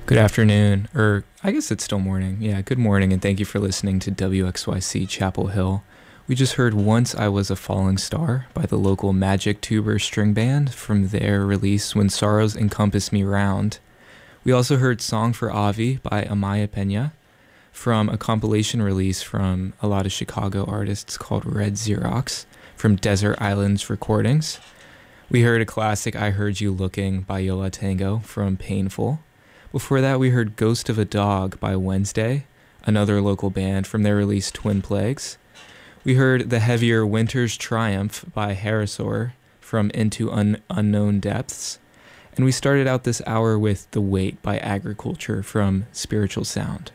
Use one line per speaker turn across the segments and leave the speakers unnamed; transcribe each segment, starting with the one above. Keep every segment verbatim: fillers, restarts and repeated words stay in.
Good afternoon, or I guess it's still morning. Yeah, good morning, and thank you for listening to W X Y C Chapel Hill. We just heard Once I Was a Falling Star by the local Magic Tuber String Band from their release When Sorrows Encompass Me Round. We also heard Song for Avi by Amaya Pena from a compilation release from a lot of Chicago artists called Red Xerox from Desert Islands Recordings. We heard a classic I Heard You Looking by Yo La Tengo from Painful. Before that, we heard Ghost of a Dog by Wednesday, another local band from their release Twin Plagues. We heard the heavier Winter's Triumph by Harrisaur from Into Un- Unknown Depths. And we started out this hour with The Weight by Agriculture from Spiritual Sound.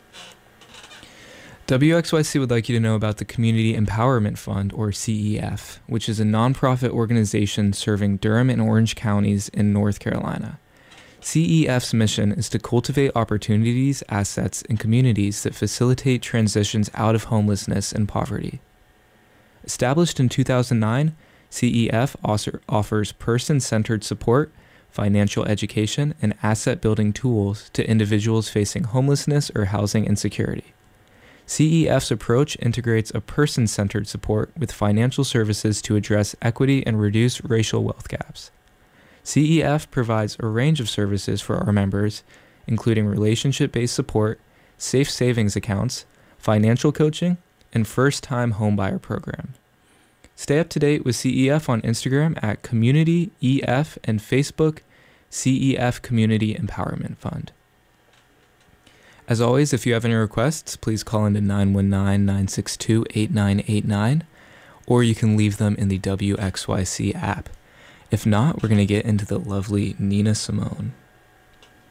W X Y C would like you to know about the Community Empowerment Fund, or C E F, which is a nonprofit organization serving Durham and Orange counties in North Carolina. C E F's mission is to cultivate opportunities, assets, and communities that facilitate transitions out of homelessness and poverty. Established in two thousand nine, C E F offers person-centered support, financial education, and asset-building tools to individuals facing homelessness or housing insecurity. C E F's approach integrates a person-centered support with financial services to address equity and reduce racial wealth gaps. C E F provides a range of services for our members, including relationship-based support, safe savings accounts, financial coaching, and first-time homebuyer program. Stay up to date with C E F on Instagram at Community E F and Facebook C E F Community Empowerment Fund. As always, if you have any requests, please call into nine one nine, nine six two, eight nine eight nine, or you can leave them in the W X Y C app. If not, we're going to get into the lovely Nina Simone.